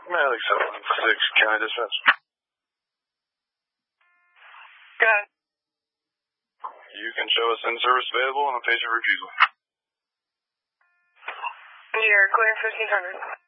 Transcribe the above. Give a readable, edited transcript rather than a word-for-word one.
Malik 716, can I dismiss? Go ahead. You can show us in-service available and a patient refusal. You're clear 1500.